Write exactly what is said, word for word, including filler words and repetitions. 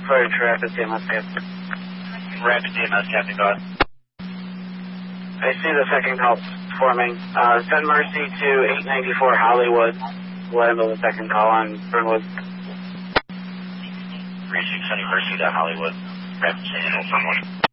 Sorry, Rapid D M S, Captain. Rapid D M S, Captain, go ahead. I see the second call forming. Uh, send Mercy to eight ninety-four Hollywood. We'll handle the second call on Burnwood. three six sending Mercy to Hollywood. Rapid signal, Burnwood.